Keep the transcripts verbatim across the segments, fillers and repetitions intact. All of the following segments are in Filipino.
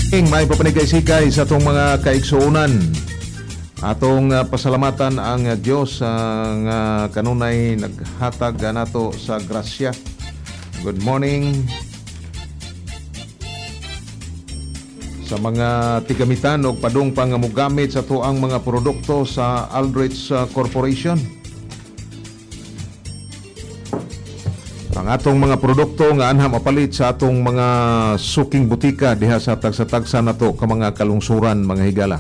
May papanigay-sikay sa atong mga kaigsuunan. Atong uh, pasalamatan ang uh, Diyos ang uh, kanunay naghatag nato sa grasya. Good morning sa mga tigamitan o padung pangamugamit sa tuang mga produkto sa Aldrich uh, Corporation. Ang atong mga produkto nga anham apalit sa atong mga suking butika diha sa tagsa-tagsa nato ka mga kalungsuran, mga higala.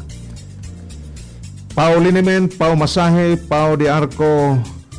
Pau liniment, pau masahe, pau de arco,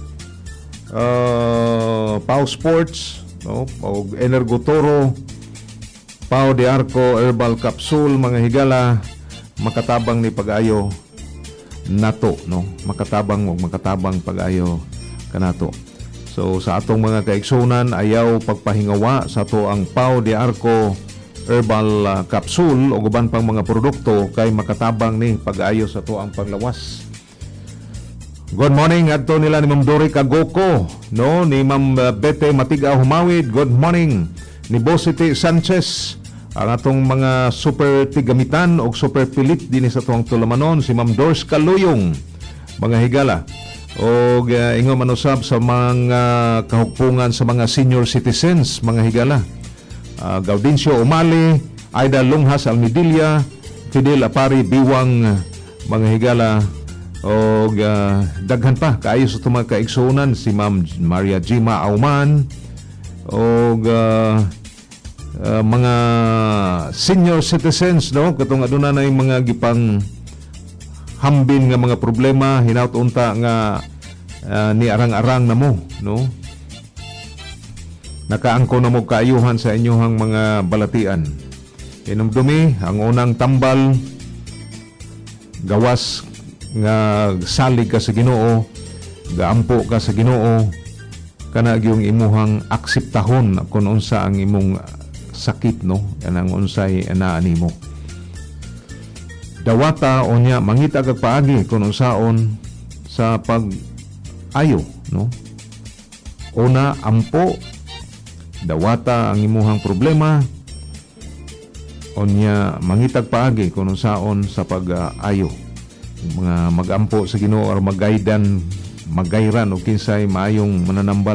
uh, pau sports, no, pau energotoro, pau de arco herbal capsule, mga higala, makatabang ni pag-ayo nato, no, makatabang ug makatabang pag-ayo kanato. So sa atong mga kaigsunan, ayaw pagpahingawa sa to ang Pau de Arco herbal uh, capsule o guban pang mga produkto kay makatabang ni pag-ayo sa to ang paglawas. Good morning adto nila ni Ma'am Dory Kagoko, no, ni Ma'am uh, Bete Matiga Humawid. Good morning ni Bosity Sanchez. Ang atong mga super tigamitan o super pilit din sa tuang tulamanon si Ma'am Dors Kaluyong, mga higala. O uh, ingo manusab sa mga kahugpungan sa mga senior citizens, mga higala. Uh, Gaudincio Umali, Aida Lunghas Almidilla, Fidel Apari Biwang, mga higala. O uh, daghan pa kaayo sa mga kaigsunan si Ma'am Maria Jima Auman. O uh, uh, mga senior citizens, no, katong aduna na yung mga gipang hambin nga mga problema hinaut unta nga uh, ni arang-arang na mo, no, nakaangko na mo kaayuhan sa inyong mga balatian. Inumdumi ang unang tambal gawas nga salig ka sa Ginoo, gaampo ka sa Ginoo, kana gyung imuhang akseptahon kung unsa ang imong sakit, no, yan ang unsay anaa nimo. Dawata o niya mangita kag paagi kung unsaon sa pag-ayo, no. Una, ampo, dawata ang imuhang problema, o niya mangitag paagi kung unsaon sa pag-ayo. Mga magampo sa Ginoo or magaydan, magayran o kinsay maayong mananambal.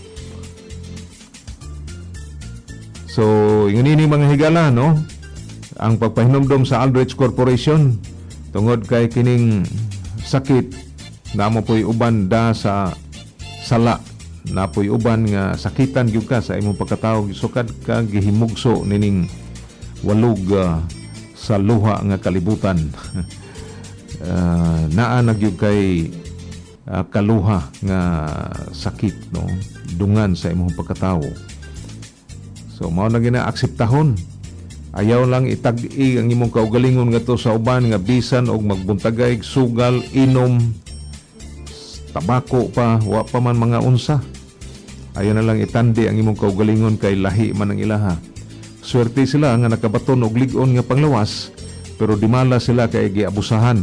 So, yun ini mga higala, no, ang pagpahinumdom sa Aldrich Corporation tungod kay kining sakit na mo po'y uban da sa sala, na po'y uban nga sakitan gyud ka sa imong pagkatao, sukad ka gihimugso nining walog uh, sa luha nga kalibutan. uh, naa na gyud kay uh, kaluha nga sakit, no, dungan sa imong pagkatao. So mao na gina akseptahon. Ayaw lang itag-i ang imong kaugalingon nga to sa uban nga bisan og magbuntagay, sugal, inom, tabako pa, wa pa man mga unsa. Ayaw na lang itandi ang imong kaugalingon kay lahi man ang ilaha. Swerte sila nga nakabaton og lig-on nga panglawas, pero dimala sila kay giabusahan.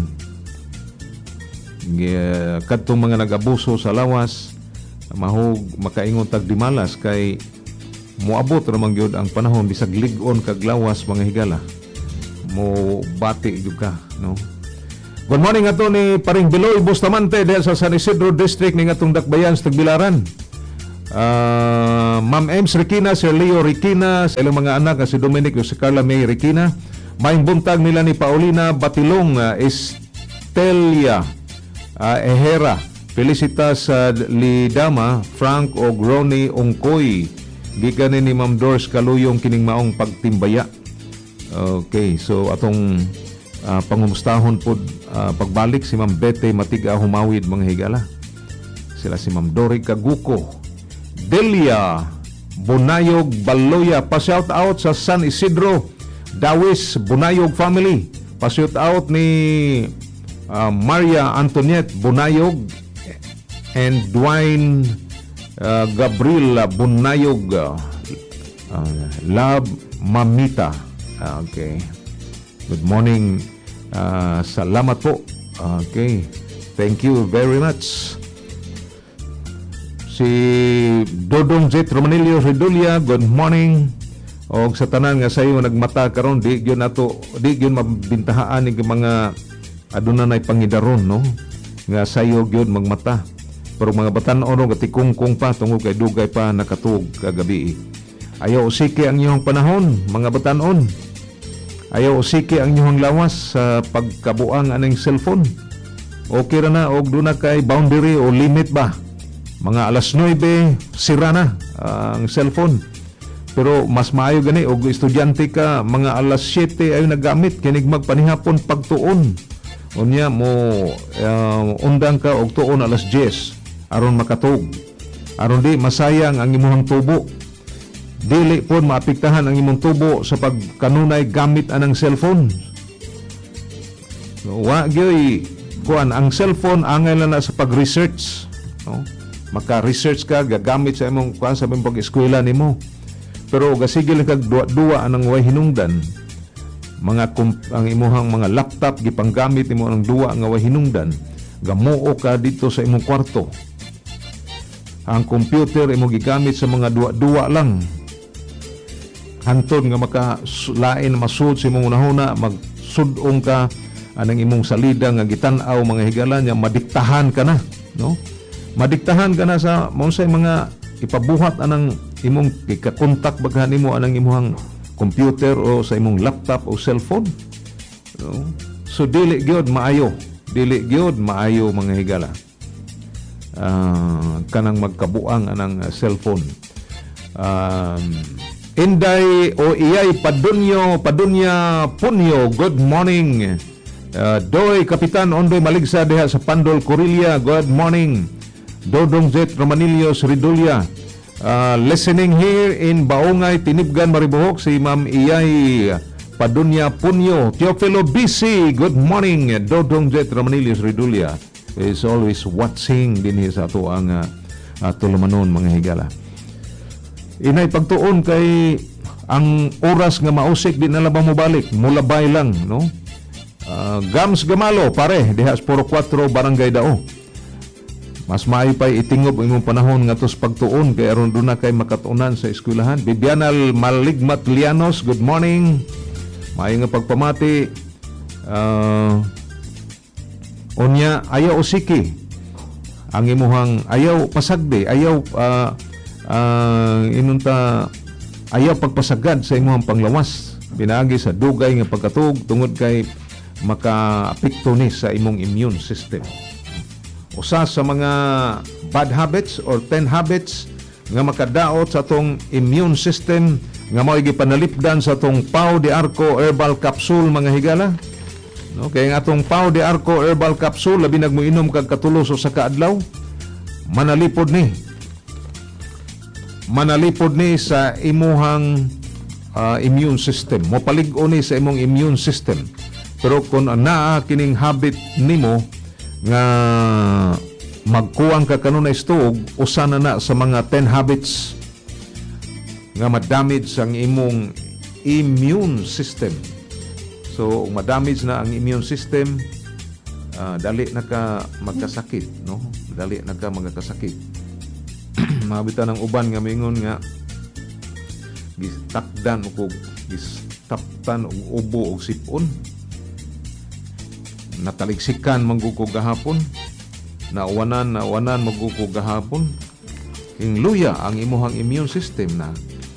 Kadtong mga nag-abuso sa lawas, mahog makaingon tag dimalas kay moabot ramang gyud ang panahon bisag lig-on kag lawas, mga higala, mo bati gyud ka, no. Good morning ato ni Paring Biloy Bustamante dahil sa San Isidro District ning atong Dakbayan sa Tagbilaran. Uh, Ma'am Ems Rikina, Sir Leo Rikina, sa ilang mga anak si Dominic o si Carla May Rikina. Maayong buntag nila ni Paulina Batilong, uh, Estelia uh, Ehera, Felicitas uh, Lidama, Frank o Ronnie Ongkoy. Gikan ni Ma'am Dors Kaluyong kining maong pagtimbaya. Okay, so atong uh, pangumustahon po uh, pagbalik si Ma'am Bete Matiga Humawid, mga higala. Sila si Ma'am Dory Kaguko, Delia Bunayog Baloya, pa-shout out sa San Isidro Dawis Bunayog family. Pa-shout out ni uh, Maria Antoniette Bunayog and Dwayne Uh, Gabriel Bunayog, uh, uh, Love Mamita. Uh, okay. Good morning. Uh, salamat po. Okay. Thank you very much. Si Dodong Jet Romanilio Redulia, good morning. O sa tanan nga sayo nagmata karon di gyud nato di gyud mabintahaan ning mga adunay pangidaron no nga sayo gyud magmata. Pero mga batan-o nga tikungkong pa tungod kay dugay pa nakatug kagabi. Ayaw usiki ang inyong panahon, mga batan-on. Ayaw usiki ang inyong lawas sa pagkabuang aning cellphone. Okay ra na og duna kay boundary o limit ba. Mga alas nuwebe sira na uh, ang cellphone. Pero mas maayo gani og estudyante ka mga alas siyete ay nagamit kinig magpanihapon pagtuon. Unya mo uh, undang ka og tuon alas diyes aron makatug. Aron di masayang ang imong tubo. Dili pon maapektahan ang imong tubo sa pagkanunay gamit anang cellphone. Wa gyoy kuan ang cellphone angay na sa pag-research, no? Maka-research ka gagamit sa imong kuan sa imong pag-eskwela nimo. Pero gasigil kag duwa-duwa anang way hinungdan. Mga ang imuhang mga laptop gipanggamit nimo ang duwa nga way hinungdan, gamuo ka dito sa imong kwarto. Ang computer imo gigamit sa mga duwa-duwa lang. Hantod nga makalain masud sa imong unahuna, magsudong ka anang imong salida nga gitan-aw mga higala nya madiktahan ka na, no? Madiktahan ka na sa unsay mga ipabuhat anang imong ika-contact baghan nimo anang imong computer o sa imong laptop o cellphone, no? So dili gyud maayo, dili gyud maayo mga higala. Uh, kanang magkabuang anang uh, cellphone. Um, Inday o iyay Padunyo, Padunya Punyo, good morning. Uh, Doy Kapitan Ondoy Maligsa diha sa Pandol Corilla, good morning. Dodong Jet Romanillos Ridulya, uh, listening here in Baongay, Tinibgan, Maribohok, si Ma'am Iyay Padunya Punyo. Teofilo B C, good morning. Dodong Jet Romanillos Ridulya is always watching din sa ato ang uh, uh, tulumanon mga higala. Inay pagtuon kay ang oras nga mausik di na ba mo balik, mulabay lang, no? Uh, Gams Gamalo pare diha sa Puro Cuatro Barangay Dao. Mas maayo pa itingob imong panahon nga tos pagtuon kay aron duna kay makatunan sa eskwelahan. Bibianal Maligmat Lianos, good morning. Maayo nga pagpamati. Uh, Onya ayaw usiki ang imuhang ayaw pasagdi, ayaw uh, uh, inunta ayaw pagpasagad sa imuhang panglawas pinagi sa dugay nga pagkatug tungod kay maka-apekto ni sa imong immune system. Usa sa mga bad habits or ten habits nga makadaot sa atong immune system nga mao gipanalipdan sa atong Pau de Arco Herbal Capsule mga higala. No, kay ang atong Pau de Arco Herbal Capsule labi nagmoinom kag katulos sa kaadlaw, manalipod ni. Manalipod ni sa imuhang uh, immune system. Mopalig-o ni sa imong immune system. Pero kung naa kining habit nimo nga magkuwang ka kanunay stuog, usa na na sa mga ten habits nga madamage ang imong immune system. So, madamage na ang immune system, uh, dali na ka magkasakit, no? Dali na ka magkasakit. Mabitan ng uban nga mingon nga gistakdan o gistaptan og ubo og sipon. Nataliksikan manggugog gahapon, nauwanan nauwanan magugog gahapon. King luya ang imuhang immune system na.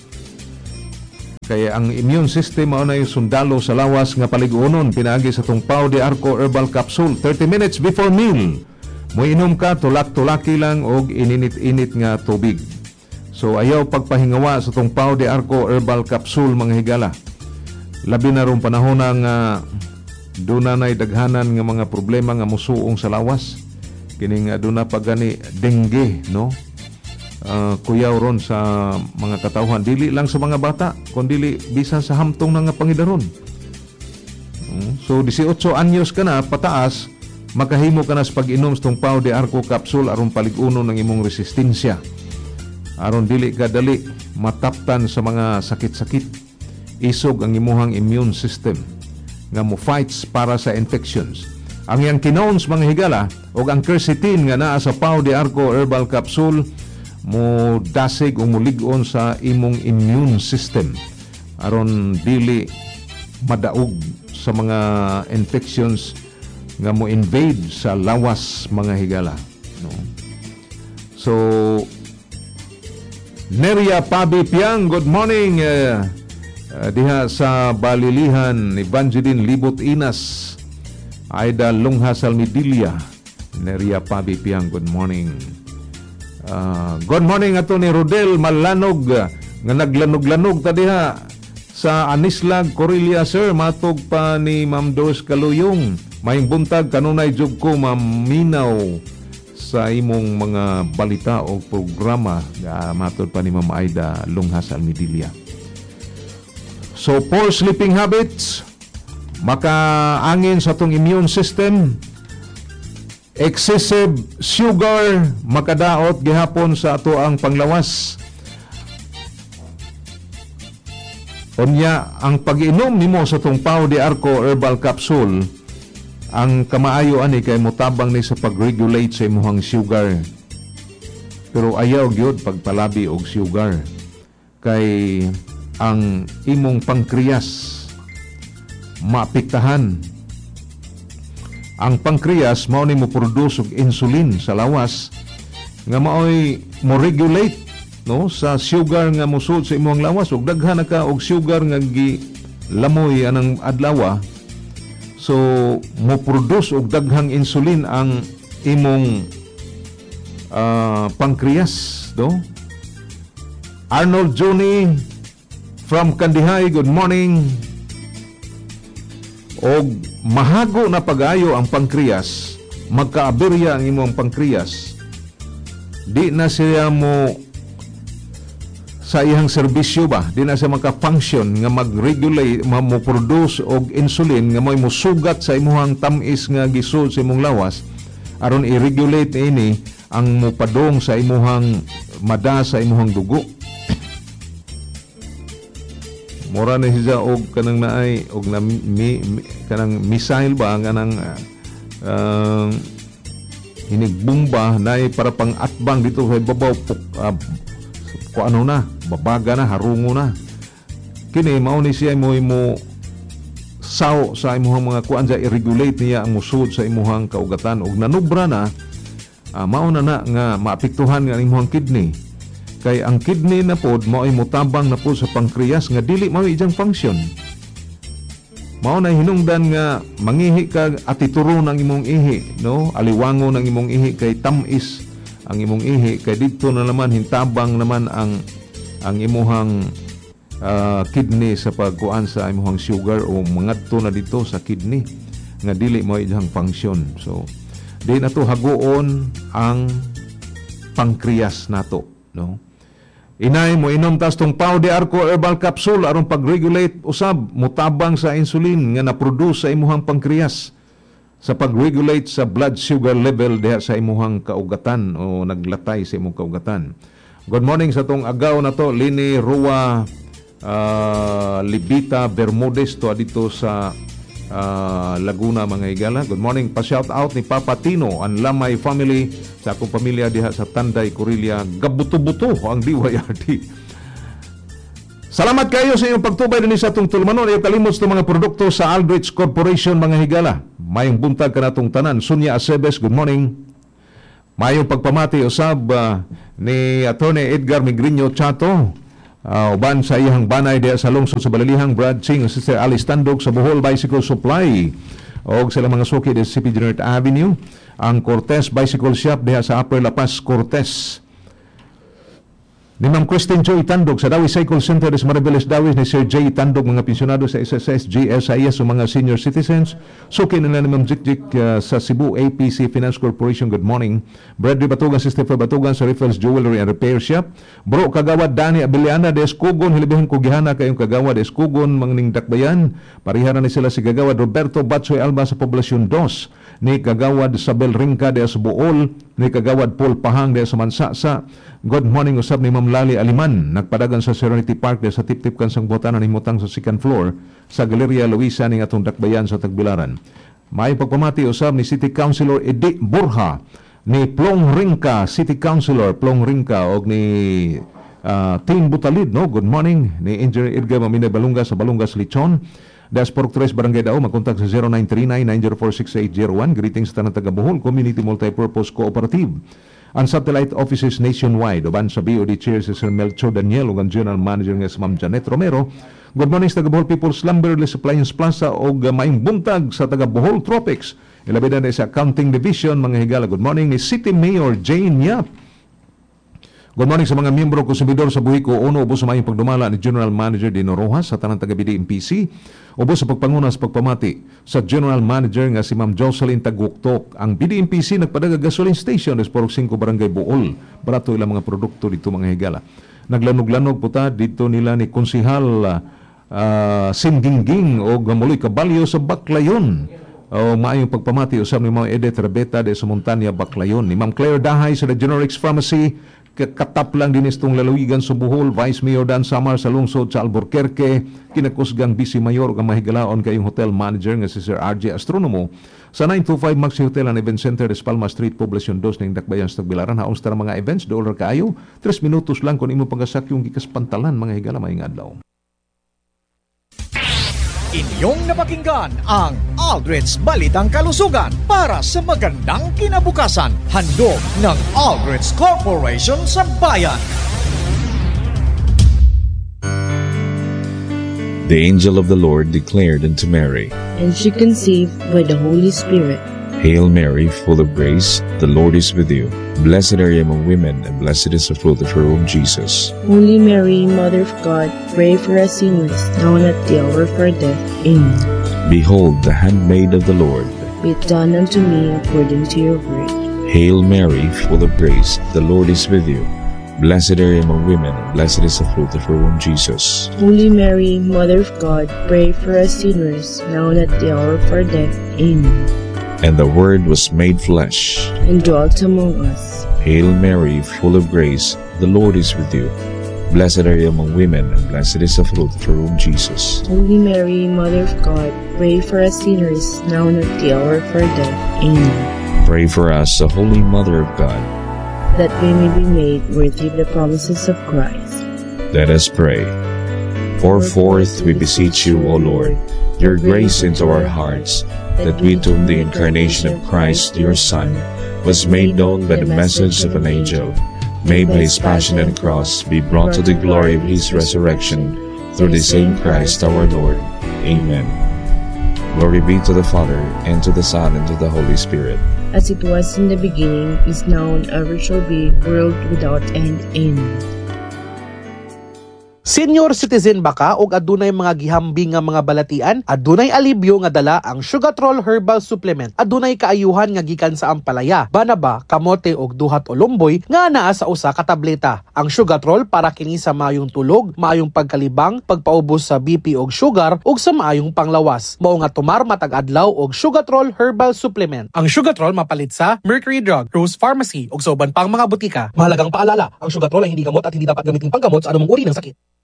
Kaya ang immune system mao na yung sundalo sa lawas nga paliguonon pinaagi sa tong Pau de Arco Herbal Capsule. thirty minutes before meal, mo inom ka tulak-tulaki lang og ininit-init nga tubig. So ayaw pagpahingawa sa tong Pau de Arco Herbal Capsule mga higala. Labi na ron panahon nga duna nay daghanan nga mga problema nga musuong sa lawas. Kining aduna pa gani dengue, no? Uh, kuyaw ron sa mga katawhan, dili lang sa mga bata kundi bisan sa hamtong nga pangidaron. Uh, so eighteen anyos ka na pataas, makahimo ka na sa pag-inom sa tong Pau de Arco Capsule aron paligunon ng imong resistensya, aron dili ka dali mataptan sa mga sakit-sakit, isog ang imuhang immune system nga mo fights para sa infections. Ang yang kinons mga higala o ang quercetin nga naa sa Pau de Arco Herbal Capsule mo dasig o mulig-on sa imong immune system aron dili madaog sa mga infections nga mo invade sa lawas mga higala, no. So Neria Pabi Piang, good morning. Uh, uh, diha sa Balilihan, Evangeline Libot Inas, Aida Lungha Salmidilya, Neria Pabi Piang, good morning. Uh, good morning ato ni Rodel Malanog nga naglanog-lanog ta diha sa Anislag, Corelia, sir. Matog pa ni Ma'am Doris Kaluyong. Mayong buntag kanunay jud ko maminaw sa imong mga balita o programa. Uh, matod pa ni Ma'am Aida Lunghas Almidilya. So, poor sleeping habits, makaangin sa atong immune system, excessive sugar, makadaot gihapon sa ato ang panglawas. Unya, ang pag-inom nimo sa itong Pau de Arco Herbal Capsule, ang kamaayo ani kay motabang ni sa pag-regulate sa imuhang sugar. Pero ayaw gyud pagpalabi og sugar. Kay ang imong pankreas maapektahan. Ang pankreas mao ni mo produce og insulin sa lawas nga maoy mo regulate, no, sa sugar nga musud sa imong lawas ug daghan na ka og sugar nga gilamoy anang adlaw. So, mo produce og daghang insulin ang imong uh, pankreas, no? Arnold Juni from Kandihay, good morning. Og mahago na pag-ayo ang pankreas, magkaaberya ang imong pankreas. Di na siya mo sa iyang serbisyo ba, di na siya maka-function nga mag-regulate, mo-produce og insulin nga mo'y musugat sa imuhang tamis nga gisud sa imong lawas aron i-regulate ini ang mupadong sa imuhang mada sa imuhang dugo. Mura na siya og kanang naay og na mi, mi, kanang missile ba kanang uh, hinigbomba naay para pang atbang dito sa ibabaw uh, ko ano na, babaga na, harungo na. Kini mao ni siya mo mo saw sa imuhang mga kuan sa i-regulate niya ang musud sa imuhang kaugatan ug nanubra na, uh, mao na na nga maapektuhan nga imuhang kidney. Kay ang kidney na pod mao ay mutabang na pod sa pankreas nga dili mao ijang function. Mao na hinungdan nga mangihi ka atituro ng imong ihi, no? Aliwango ng imong ihi kay tamis ang imong ihi kay dito na naman hintabang naman ang ang imuhang uh, kidney sa pagkuan sa imuhang sugar o mangadto na dito sa kidney nga dili mo iyang function. So di na to haguon ang pankreas nato, no? Inay mo inom tas tong Pau de Arco Herbal Capsule aron pag-regulate usab mutabang sa insulin nga na-produce sa imuhang pankreas sa pag-regulate sa blood sugar level diha sa imuhang kaugatan o naglatay sa imong kaugatan. Good morning sa tong agaw na to, Lini Rua uh, Libita Bermudez to dito sa uh, Laguna mga higala. Good morning, pa-shout out ni Papa Tino ang Lamay family sa akong pamilya diha sa Tanday, Corelia. Gabuto-buto ang D Y R D. Salamat kayo sa inyong pagtubay din sa itong tulmanon. Ayaw kalimot sa mga produkto sa Aldrich Corporation mga higala. Mayong buntag ka na itong tanan. Sonia Acebes, good morning. Mayong pagpamati usab uh, ni Attorney Edgar Migrinyo Chato. Uh, uban sa iyang banay diya sa lungsod sa Balilihang, Brad Ching, Sister Alice Tandog sa Bohol Bicycle Supply. O sila mga suki di C P Generate Avenue. Ang Cortez Bicycle Shop diya sa Upper La Paz, Cortez. Ni Ma'am Christine Joy Tandog sa Dawis Cycle Center des Maribeles Dawis, ni Sir J Tandog mga pensyonado sa S S S, G S I S o mga senior citizens. Suki nila ni Ma'am Jikjik uh, sa Cebu A P C Finance Corporation, good morning. Bradley Batugan, Sister Batugan sa Riffles Jewelry and Repair Shop. Bro Kagawad Dani Abiliana de Escugon, hilibihan ko gihana kayong Kagawad Escugon mangning dakbayan. Parihara ni sila si Kagawad Roberto Batsoy Alba sa Poblasyon dos, ni Kagawad Sabel Ringka de Asbuol, ni Kagawad Paul Pahang de sa Mansasa. Good morning usab ni Ma'am Lali Aliman, nagpadagan sa Serenity Park de sa Tiptip Kansang Botanan himutang sa second floor sa Galeria Luisa ning atong dakbayan sa Tagbilaran. May pagpamati usab ni City Councilor Edi Borja, ni Plong Ringka, City Councilor Plong Ringka og ni uh, Team Butalid, no? Good morning. Ni Engineer Edgar Maminay Balungas sa Balungas Lechon. Diaspora tres Barangay Dao, mag-contact sa zero nine three nine nine zero four six eight zero one. Greetings sa tanang taga Bohol Community Multipurpose Cooperative. Ang satellite offices nationwide, uban sa B O D Chair si Sir Melchor Daniel ug ang General Manager nga si Ma'am Janet Romero. Good morning sa taga Bohol People's Lumberless Appliance Plaza ug maayong buntag sa taga Bohol Tropics. Ilabi na sa Accounting Division, mga higala. Good morning ni City Mayor Jane Yap. Good morning sa mga miyembro konsumidor sa Buhiko. Uno, ubos sa maayong pagdumala ni General Manager Dino Rojas sa tanang taga B D M P C. Ubos sa pagpangunas pagpamati sa General Manager nga si Ma'am Jocelyn Taguktok. Ang B D M P C nagpadaga gasoline station sa Porok five Barangay Bool. Barato ilang mga produkto dito, mga higala. Naglanog-lanog po ta dito nila ni Konsihal uh, Singingging o Gamuloy Caballo sa Baclayon. O maayong pagpamati usab ni Ma'am Edith Rabeta de sa Montanya, Baclayon. Ni Ma'am Claire Dahay sa The Generics Pharmacy. Katap lang din itong lalawigan sa Bohol. Vice Mayor Dan Samar sa lungsod sa Albuquerque. Kinakusgang Vice Mayor ang mahigalaon kayong hotel manager nga si Sir R J Astronomo sa nine two five Maxi Hotel and Event Center des Palmas Street, Poblacion two ng Dakbayan sa Tagbilaran. Haong sa mga events, dollar kaayo. tres minutos lang kung imo panggasak yung gikas pantalan, mga higala, maing adlaw. Inyong napakinggan ang Aldred's Balitang Kalusugan para sa magandang kinabukasan. Handog ng Aldred's Corporation sa bayan. The angel of the Lord declared unto Mary, and she conceived by the Holy Spirit. Hail Mary, full of grace, the Lord is with you. Blessed are you among women, and blessed is the fruit of your womb, Jesus. Holy Mary, Mother of God, pray for us sinners, now and at the hour of our death. Amen. Behold, the handmaid of the Lord. Be it done unto me according to your word. Hail Mary, full of grace, the Lord is with you. Blessed are you among women, and blessed is the fruit of your womb, Jesus. Holy Mary, Mother of God, pray for us sinners, now and at the hour of our death. Amen. And the Word was made flesh, and dwelt among us. Hail Mary, full of grace, the Lord is with you. Blessed are you among women, and blessed is the fruit of your womb, Jesus. Holy Mary, Mother of God, pray for us sinners, now and at the hour of our death. Amen. Pray for us, the Holy Mother of God, that we may be made worthy of the promises of Christ. Let us pray. Pour forth, we beseech you, O Lord, your grace into our hearts, that we, to whom the incarnation of Christ, your Son, was made known by the message of an angel, may by his passion and cross be brought to the glory of his resurrection, through the same Christ our Lord. Amen. Glory be to the Father, and to the Son, and to the Holy Spirit. As it was in the beginning, is now, and ever shall be, world without end. Amen. Senior citizen ba ka o adunay mga gihambing nga mga balatian? Adunay alibyo nga dala ang Sugatrol Herbal Supplement. Adunay kaayuhan nga gikan sa ampalaya, banaba, kamote og duhat o lumboy nga naa sa usa ka tableta. Ang Sugatrol para kini sa maayong tulog, maayong pagkalibang, pagpaubos sa B P og sugar ug sa maayong panglawas. Mao nga tumar matag adlaw og Sugatrol Herbal Supplement. Ang Sugatrol mapalit sa Mercury Drug, Rose Pharmacy ug sa uban pang mga butika. Mahalagang paalala, ang Sugatrol ay hindi gamot at hindi dapat gamitin panggamot sa anumang uri ng sakit.